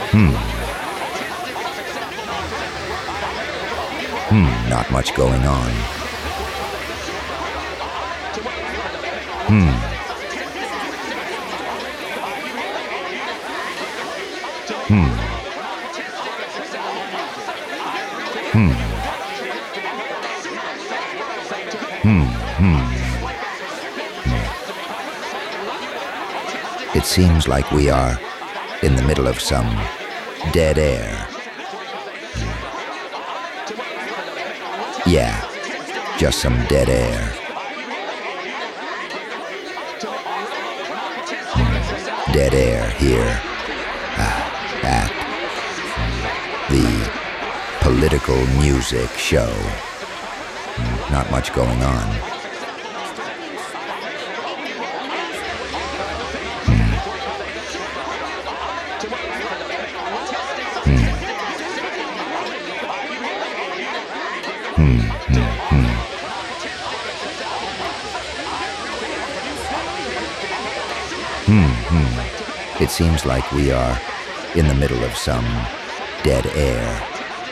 Not much going on. It seems like we are in the middle of some dead air. Yeah, just some dead air. Dead air here at the Political Music Show. Not much going on. It seems like we are in the middle of some dead air.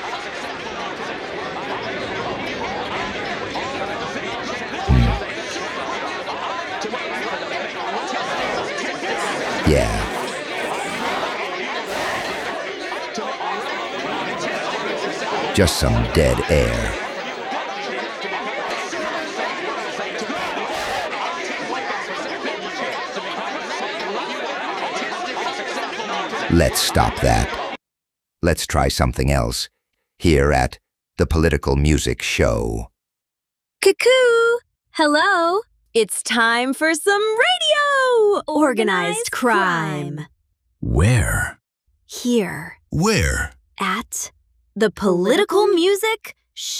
Yeah. Just some dead air. Let's stop that. Let's try something else here at the Political Music Show. Cuckoo! Hello! It's time for some radio! Organized crime. Where? Here. Where? At the Political Music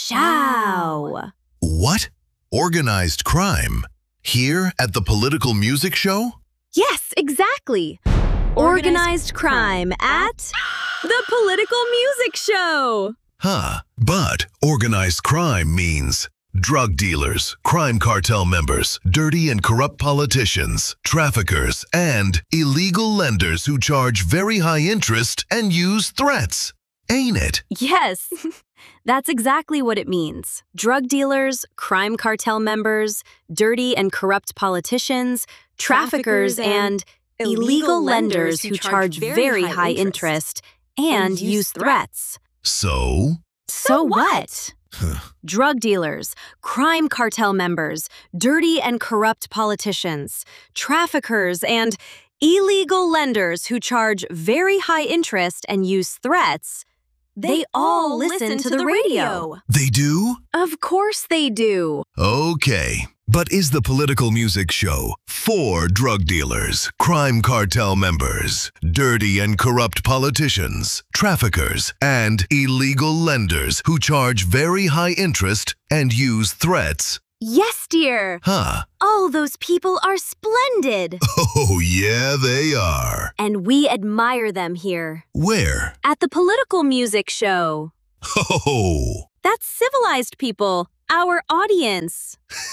Show. What? Organized crime? Here at the Political Music Show? Yes, exactly. Organized crime at the Political Music Show. Huh. But organized crime means drug dealers, crime cartel members, dirty and corrupt politicians, traffickers, and illegal lenders who charge very high interest and use threats. Ain't it? Yes, that's exactly what it means. Drug dealers, crime cartel members, dirty and corrupt politicians, traffickers, and illegal lenders who charge very high interest and use threats. So? So what? Drug dealers, crime cartel members, dirty and corrupt politicians, traffickers, and illegal lenders who charge very high interest and use threats, they all listen to the radio. They do? Of course they do. Okay. But is the Political Music Show for drug dealers, crime cartel members, dirty and corrupt politicians, traffickers, and illegal lenders who charge very high interest and use threats? Yes, dear. Huh. All those people are splendid. Oh, yeah, they are. And we admire them here. Where? At the Political Music Show. Oh. That's civilized people, our audience.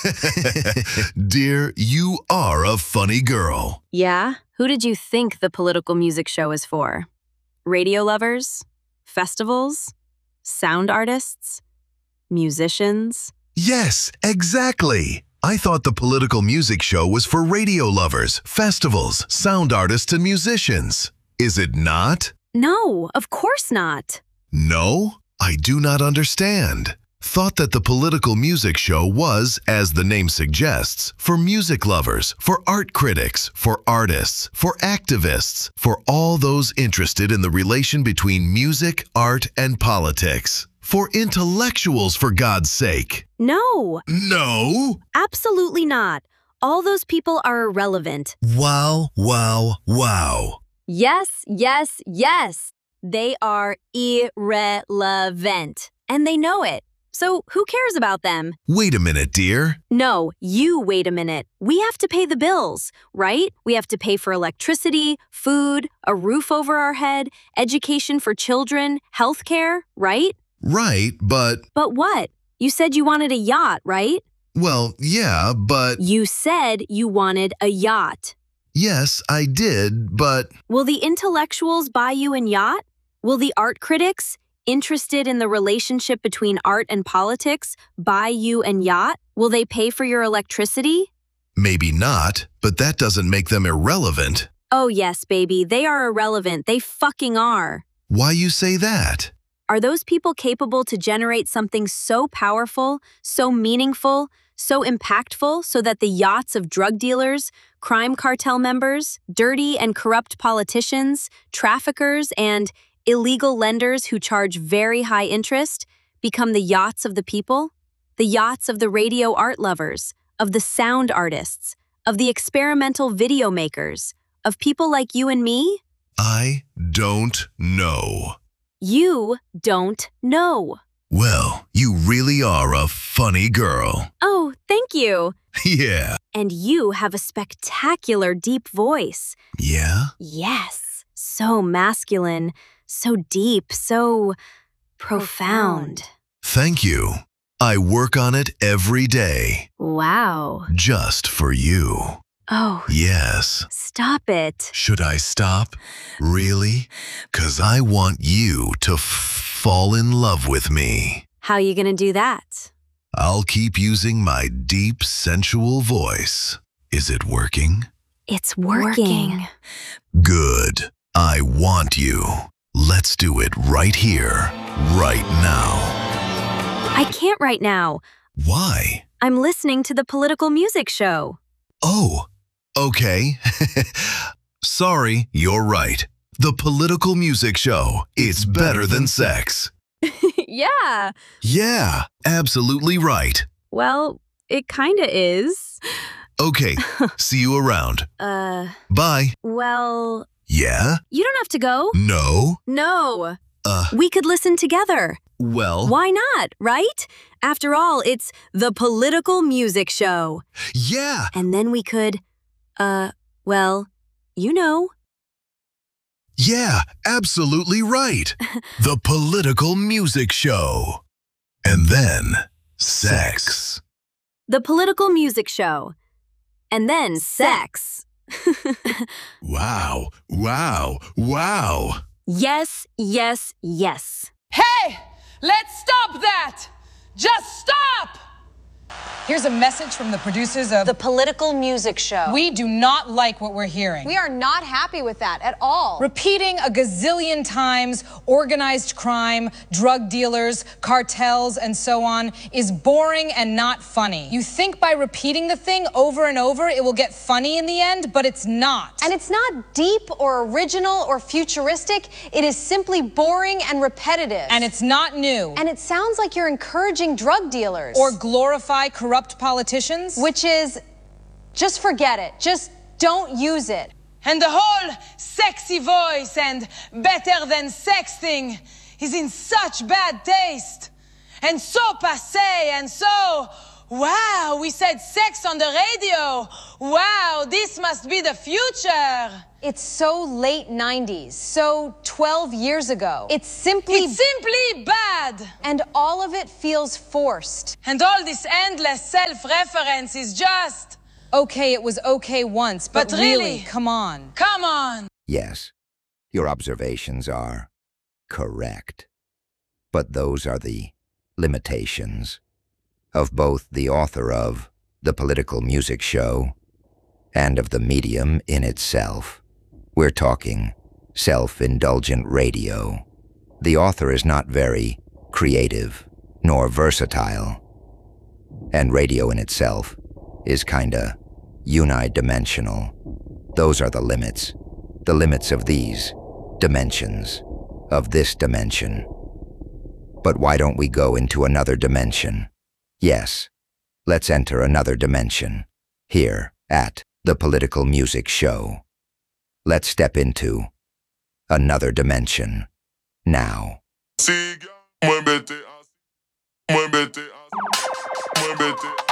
Dear, you are a funny girl. Yeah? Who did you think the Political Music Show is for? Radio lovers? Festivals? Sound artists? Musicians? Yes, exactly. I thought the Political Music Show was for radio lovers, festivals, sound artists, and musicians. Is it not? No, of course not. No? I do not understand. Thought that the Political Music Show was, as the name suggests, for music lovers, for art critics, for artists, for activists, for all those interested in the relation between music, art, and politics. For intellectuals, for God's sake. No. No? Absolutely not. All those people are irrelevant. Wow, wow, wow. Yes, yes, yes. They are irrelevant. And they know it. So who cares about them? Wait a minute, dear. No, you wait a minute. We have to pay the bills, right? We have to pay for electricity, food, a roof over our head, education for children, healthcare, right? Right, but... But what? You said you wanted a yacht, right? Well, yeah, but... You said you wanted a yacht. Yes, I did, but... Will the intellectuals buy you a yacht? Will the art critics, interested in the relationship between art and politics, buy you a yacht? Will they pay for your electricity? Maybe not, but that doesn't make them irrelevant. Oh yes, baby, they are irrelevant. They fucking are. Why you say that? Are those people capable to generate something so powerful, so meaningful, so impactful so that the yachts of drug dealers, crime cartel members, dirty and corrupt politicians, traffickers, and illegal lenders who charge very high interest become the yachts of the people? The yachts of the radio art lovers, of the sound artists, of the experimental video makers, of people like you and me? I don't know. You don't know. Well, you really are a funny girl. Oh, thank you. Yeah. And you have a spectacular deep voice. Yeah? Yes, so masculine, so deep, so profound. Thank you. I work on it every day. Wow. Just for you. Oh, Yes. stop it. Should I stop? Really? 'Cause I want you to fall in love with me. How you gonna do that? I'll keep using my deep, sensual voice. Is it working? It's working. Good. I want you. Let's do it right here, right now. I can't right now. Why? I'm listening to the political music show. Oh, okay. Sorry, you're right. The political music show. It's better than sex. Yeah. Yeah, absolutely right. Well, it kinda is. Okay, see you around. Bye. Well, Yeah? you don't have to go. No? No. We could listen together. Well, Why not, right? After all, it's the political music show. yeah. And then we could, well, you know. Yeah, absolutely right. The political music show. And then, sex. The political music show. And then sex. Wow, wow, wow. Yes, yes, yes. Hey, let's stop that! Just stop! Here's a message from the producers of The political music show. We do not like what we're hearing. We are not happy with that at all. Repeating a gazillion times organized crime, drug dealers, cartels, and so on is boring and not funny. You think by repeating the thing over and over it will get funny in the end, but it's not. And it's not deep or original or futuristic. It is simply boring and repetitive. And it's not new. And it sounds like you're encouraging drug dealers. Or glorify corrupt politicians. Which is, just forget it. Just don't use it. And the whole sexy voice and better than sex thing is in such bad taste. And so passé and so, wow, we said sex on the radio. Wow, this must be the future. It's so late 90s, so 12 years ago. It's simply bad. and all of it feels forced. And all this endless self-reference is just... Okay, it was okay once, but But really, really? come on. Come on. Yes, your observations are correct. But those are the limitations of both the author of the political music show and of the medium in itself. We're talking self-indulgent radio. The author is not very creative nor versatile, and radio in itself is kinda unidimensional. Those are the limits of these dimensions, of this dimension. But why don't we go into another dimension? Yes, let's enter another dimension, here at the political music show. Let's step into another dimension, now. Siga, muévete así, muévete así, muévete.